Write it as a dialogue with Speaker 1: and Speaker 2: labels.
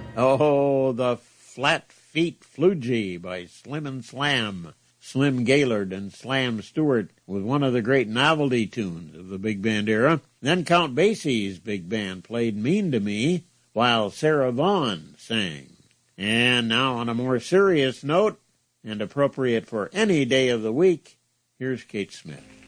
Speaker 1: Oh, the Flat Feet Flugee by Slim and Slam. Slim Gaylord and Slam Stewart with one of the great novelty tunes of the big band era. Then Count Basie's big band played Mean to Me, while Sarah Vaughan sang. And now on a more serious note, and appropriate for any day of the week, here's Kate Smith.